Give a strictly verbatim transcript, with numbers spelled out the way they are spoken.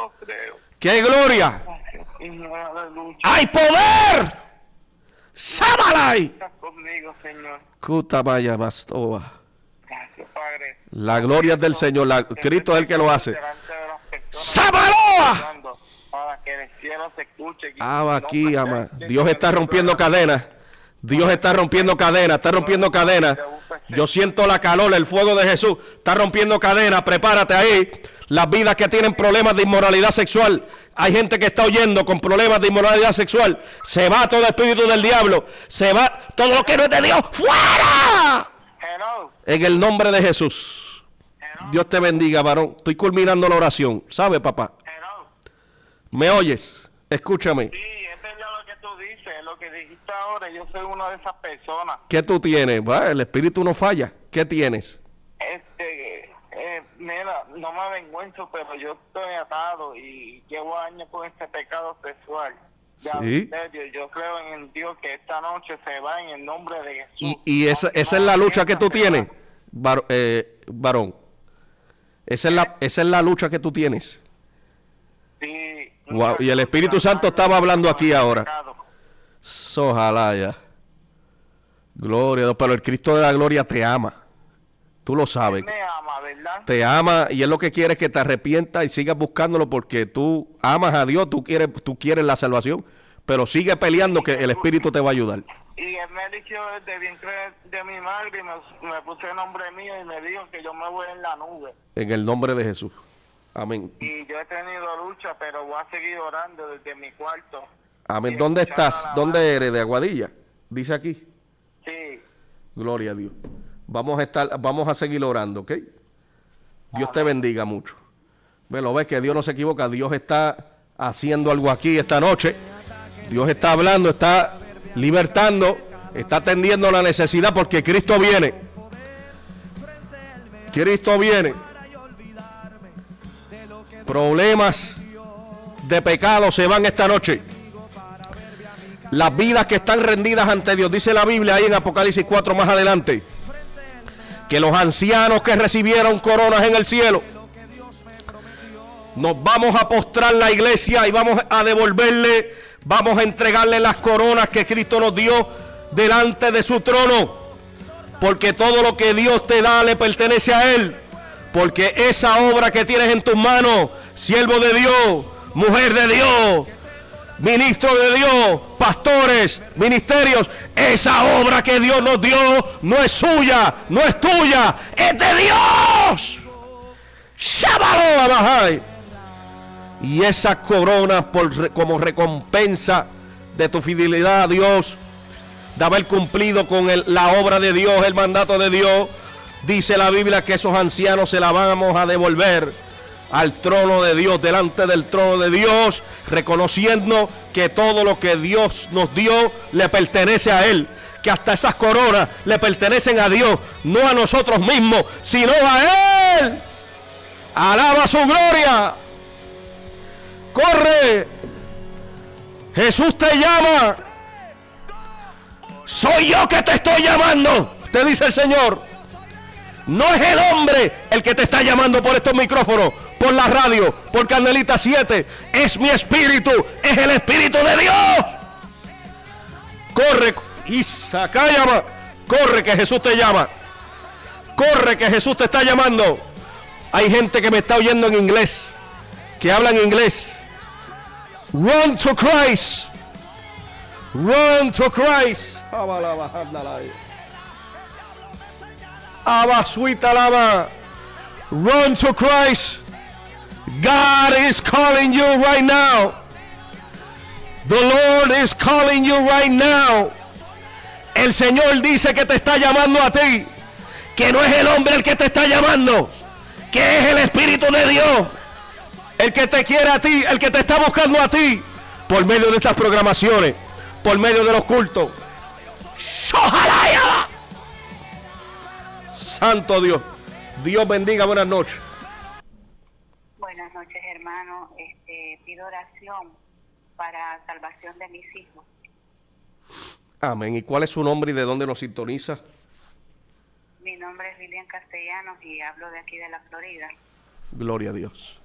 lo creo. ¡Qué gloria! Aleluya. ¡Hay poder! ¡Sábalay! Estás conmigo, Señor. Kutabaya bastoa. Gracias, Padre. La gloria es del Señor. La, Cristo es el que lo hace. Delante de las personas, ¡Sábaloa! para que el cielo se escuche. Ah, aquí, ama. Dios está rompiendo cadenas. Dios está rompiendo cadenas, está rompiendo cadenas. Yo siento la calor, el fuego de Jesús. Está rompiendo cadenas, prepárate ahí. Las vidas que tienen problemas de inmoralidad sexual. Hay gente que está oyendo con problemas de inmoralidad sexual. Se va todo espíritu del diablo. Se va todo lo que no es de Dios. ¡Fuera! Hello. En el nombre de Jesús. Dios te bendiga, varón. Estoy culminando la oración. ¿Sabe, papá? Hello. ¿Me oyes? Escúchame. Sí, es verdad lo que tú dices, lo que dijiste ahora. Yo soy una de esas personas. ¿Qué tú tienes? Va, el espíritu no falla. ¿Qué tienes? Este, eh, mira, no me avergüenzo, pero yo estoy atado y llevo años con este pecado sexual. De Sí. adulterio. Yo creo en el Dios que esta noche se va en el nombre de Jesús. Y, y esa, esa es la lucha que tú tienes, var- eh, varón. Esa es, la, esa es la lucha que tú tienes. Sí. Wow, y el Espíritu Santo estaba hablando aquí ahora. Ojalá ya. Gloria a Dios, pero el Cristo de la gloria te ama. Tú lo sabes. Él me ama, ¿verdad? Te ama y es lo que quiere, que te arrepientas y sigas buscándolo, porque tú amas a Dios, tú quieres, tú quieres la salvación, pero sigue peleando, que el Espíritu te va a ayudar. Y él me dijo desde vientre de mi madre y me, me puse el nombre mío y me dijo que yo me voy en la nube. En el nombre de Jesús. Amén. Y yo he tenido lucha, pero voy a seguir orando desde mi cuarto. Amén. Y ¿Dónde escuchando estás? la ¿Dónde alabanza. eres? ¿De Aguadilla? Dice aquí. Sí. Gloria a Dios. Vamos a estar, vamos a seguir orando, ¿ok? Dios te bendiga mucho. Ve, lo ves que Dios no se equivoca. Dios está haciendo algo aquí esta noche. Dios está hablando, está libertando, está atendiendo la necesidad, porque Cristo viene. Cristo viene. Problemas de pecado se van esta noche. Las vidas que están rendidas ante Dios, dice la Biblia ahí en Apocalipsis cuatro más adelante, que los ancianos que recibieron coronas en el cielo, nos vamos a postrar la iglesia y vamos a devolverle, vamos a entregarle las coronas que Cristo nos dio delante de su trono, porque todo lo que Dios te da le pertenece a Él, porque esa obra que tienes en tus manos, siervo de Dios, mujer de Dios, ministro de Dios, pastores, ministerios, esa obra que Dios nos dio no es suya, no es tuya, es de Dios. Shabalo Abahai. Y esa corona por, como recompensa de tu fidelidad a Dios, de haber cumplido con el, la obra de Dios, el mandato de Dios, dice la Biblia que esos ancianos se la vamos a devolver al trono de Dios, delante del trono de Dios, reconociendo que todo lo que Dios nos dio le pertenece a Él, que hasta esas coronas le pertenecen a Dios, no a nosotros mismos, sino a Él. Alaba su gloria. Corre, Jesús te llama. Soy yo que te estoy llamando, te dice el Señor. No es el hombre el que te está llamando por estos micrófonos, por la radio, por Candelita siete. Es mi espíritu, es el espíritu de Dios. Corre, Isaac, llama. Corre, que Jesús te llama. Corre, que Jesús te está llamando. Hay gente que me está oyendo en inglés, que hablan inglés. Run to Christ. Run to Christ. Abasuita lama. Run to Christ. God is calling you right now. The Lord is calling you right now. El Señor dice que te está llamando a ti, que no es el hombre el que te está llamando, que es el Espíritu de Dios el que te quiere a ti, el que te está buscando a ti, por medio de estas programaciones, por medio de los cultos. ¡Ojalá! Santo Dios. Dios bendiga, buenas noches. Buenas noches, hermano. Este, pido oración para salvación de mis hijos. Amén. ¿Y cuál es su nombre y de dónde nos sintoniza? Mi nombre es Lilian Castellanos y hablo de aquí de la Florida. Gloria a Dios.